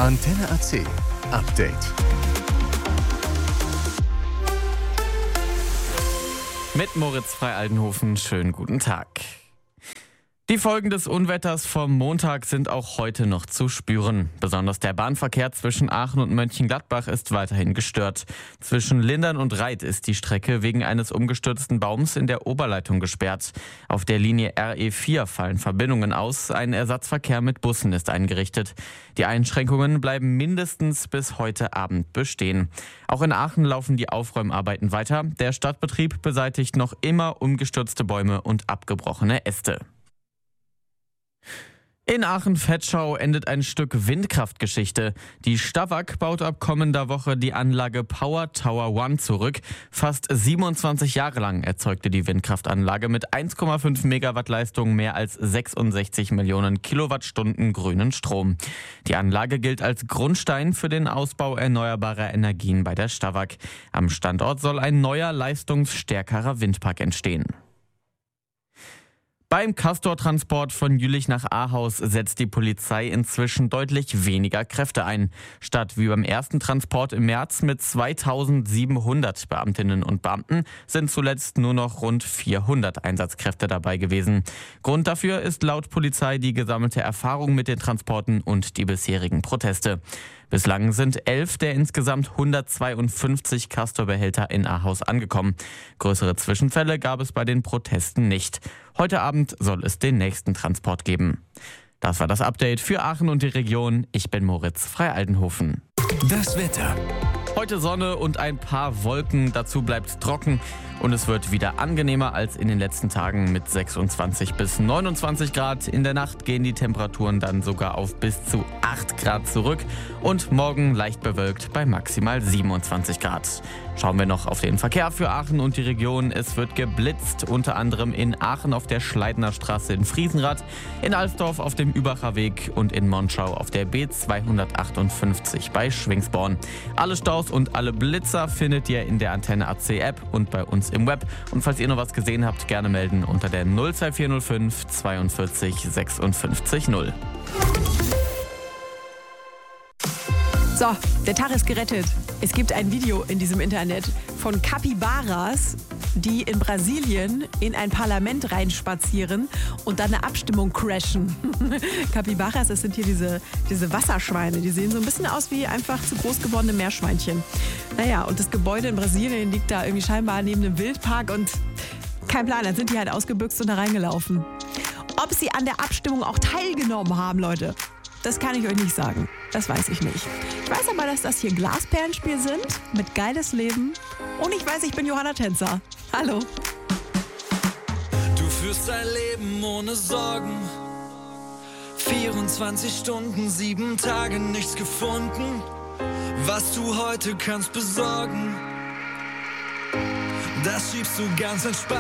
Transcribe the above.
Antenne AC Update. Mit Moritz Frei-Aldenhofen, schönen guten Tag. Die Folgen des Unwetters vom Montag sind auch heute noch zu spüren. Besonders der Bahnverkehr zwischen Aachen und Mönchengladbach ist weiterhin gestört. Zwischen Lindern und Reit ist die Strecke wegen eines umgestürzten Baums in der Oberleitung gesperrt. Auf der Linie RE4 fallen Verbindungen aus. Ein Ersatzverkehr mit Bussen ist eingerichtet. Die Einschränkungen bleiben mindestens bis heute Abend bestehen. Auch in Aachen laufen die Aufräumarbeiten weiter. Der Stadtbetrieb beseitigt noch immer umgestürzte Bäume und abgebrochene Äste. In Aachen-Vetschau endet ein Stück Windkraftgeschichte. Die Stavak baut ab kommender Woche die Anlage Power Tower One zurück. Fast 27 Jahre lang erzeugte die Windkraftanlage mit 1,5 Megawatt Leistung mehr als 66 Millionen Kilowattstunden grünen Strom. Die Anlage gilt als Grundstein für den Ausbau erneuerbarer Energien bei der Stavak. Am Standort soll ein neuer, leistungsstärkerer Windpark entstehen. Beim Castor-Transport von Jülich nach Ahaus setzt die Polizei inzwischen deutlich weniger Kräfte ein. Statt wie beim ersten Transport im März mit 2700 Beamtinnen und Beamten sind zuletzt nur noch rund 400 Einsatzkräfte dabei gewesen. Grund dafür ist laut Polizei die gesammelte Erfahrung mit den Transporten und die bisherigen Proteste. Bislang sind 11 der insgesamt 152 Castor-Behälter in Ahaus angekommen. Größere Zwischenfälle gab es bei den Protesten nicht. Heute Abend soll es den nächsten Transport geben. Das war das Update für Aachen und die Region. Ich bin Moritz Frei-Aldenhofen. Das Wetter. Heute Sonne und ein paar Wolken, dazu bleibt trocken und es wird wieder angenehmer als in den letzten Tagen mit 26 bis 29 Grad. In der Nacht gehen die Temperaturen dann sogar auf bis zu 8 Grad zurück und morgen leicht bewölkt bei maximal 27 Grad. Schauen wir noch auf den Verkehr für Aachen und die Region. Es wird geblitzt, unter anderem in Aachen auf der Schleidener Straße in Friesenrath, in Alsdorf auf dem Übacher Weg und in Monschau auf der B258 bei Schwingsborn. Alle Staus und alle Blitzer findet ihr in der Antenne AC App und bei uns im Web. Und falls ihr noch was gesehen habt, gerne melden unter der 02405 42 56 0. So, der Tag ist gerettet. Es gibt ein Video in diesem Internet von Capybaras, die in Brasilien in ein Parlament reinspazieren und dann eine Abstimmung crashen. Capybaras, das sind hier diese Wasserschweine. Die sehen so ein bisschen aus wie einfach zu groß gewordene Meerschweinchen. Naja, und das Gebäude in Brasilien liegt da irgendwie scheinbar neben einem Wildpark und kein Plan, dann sind die halt ausgebüxt und da reingelaufen. Ob sie an der Abstimmung auch teilgenommen haben, Leute, das kann ich euch nicht sagen. Das weiß ich nicht. Ich weiß aber, dass das hier Glasperlenspiel sind mit geiles Leben. Und ich weiß, ich bin Johanna Tänzer. Hallo. Du führst dein Leben ohne Sorgen. 24 Stunden, 7 Tage, nichts gefunden. Was du heute kannst besorgen, das schiebst du ganz entspannt.